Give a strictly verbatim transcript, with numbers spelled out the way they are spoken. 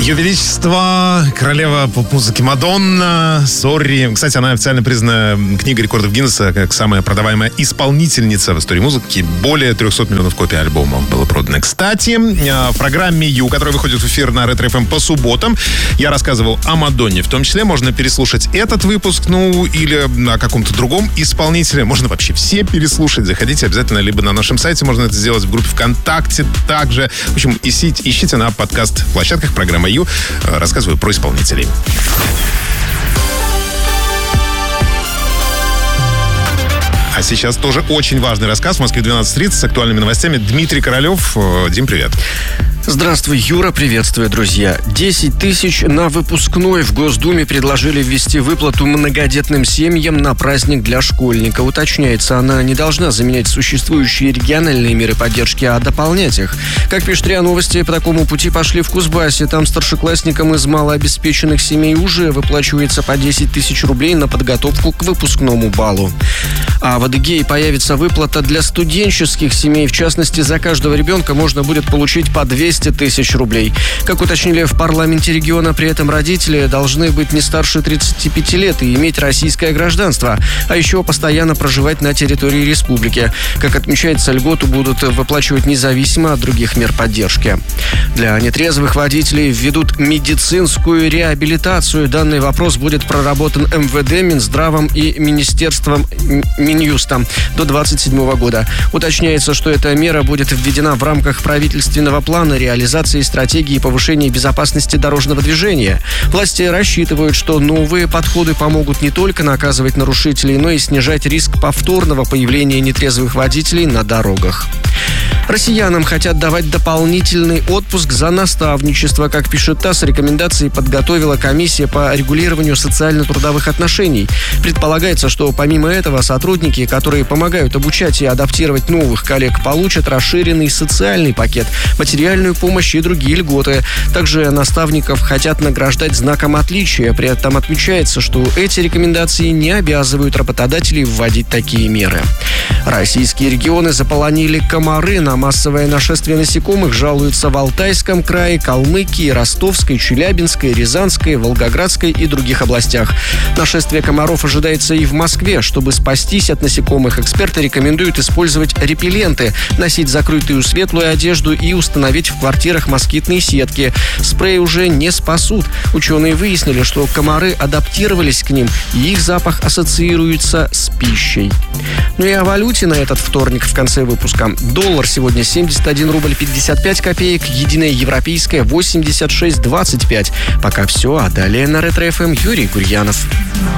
Ее Величество, королева поп-музыки Мадонна, сорри. Кстати, она официально признана книгой рекордов Гиннесса как самая продаваемая исполнительница в истории музыки. Более трехсот миллионов копий альбомов было продано. Кстати, в программе Ю, которая выходит в эфир на Ретро эф эм по субботам, я рассказывал о Мадонне. В том числе можно переслушать этот выпуск, ну, или о каком-то другом исполнителе. Можно вообще все переслушать. Заходите обязательно либо на нашем сайте, можно это сделать в группе ВКонтакте также. В общем, ищите, ищите на подкаст-площадках программы Ю. Рассказываю про исполнителей. А сейчас тоже очень важный рассказ. В Москве двенадцать тридцать с актуальными новостями. Дмитрий Королев. Дим, привет. Здравствуй, Юра, приветствую, друзья. десять тысяч на выпускной. В Госдуме предложили ввести выплату многодетным семьям на праздник для школьника. Уточняется, она не должна заменять существующие региональные меры поддержки, а дополнять их. Как пишет РИА Новости, по такому пути пошли в Кузбассе. Там старшеклассникам из малообеспеченных семей уже выплачивается по десять тысяч рублей на подготовку к выпускному балу. А в Адыгее появится выплата для студенческих семей. В частности, за каждого ребенка можно будет получить по двести тысяч рублей. Как уточнили в парламенте региона, при этом родители должны быть не старше тридцати пяти лет и иметь российское гражданство, а еще постоянно проживать на территории республики. Как отмечается, льготу будут выплачивать независимо от других мер поддержки. Для нетрезвых водителей введут медицинскую реабилитацию. Данный вопрос будет проработан эм вэ дэ, Минздравом и Министерством Минюста до двадцать седьмого года. Уточняется, что эта мера будет введена в рамках правительственного плана реализации стратегии повышения безопасности дорожного движения. Власти рассчитывают, что новые подходы помогут не только наказывать нарушителей, но и снижать риск повторного появления нетрезвых водителей на дорогах. Россиянам хотят давать дополнительный отпуск за наставничество. Как пишет ТАСС, рекомендации подготовила комиссия по регулированию социально-трудовых отношений. Предполагается, что помимо этого сотрудники, которые помогают обучать и адаптировать новых коллег, получат расширенный социальный пакет, материальную помощь и другие льготы. Также наставников хотят награждать знаком отличия. При этом отмечается, что эти рекомендации не обязывают работодателей вводить такие меры. Российские регионы заполонили комары. На массовое нашествие насекомых жалуются в Алтайском крае, Калмыкии, Ростовской, Челябинской, Рязанской, Волгоградской и других областях. Нашествие комаров ожидается и в Москве. Чтобы спастись от насекомых, эксперты рекомендуют использовать репелленты, носить закрытую светлую одежду и установить в квартирах москитные сетки. Спреи уже не спасут. Ученые выяснили, что комары адаптировались к ним, и их запах ассоциируется с пищей. Ну и о валюте на этот вторник в конце выпуска. Доллар сегодня семьдесят один рубль пятьдесят пять копеек, единая европейская восемьдесят шесть двадцать пять. Пока все, а далее на Ретро эф эм Юрий Гурьянов.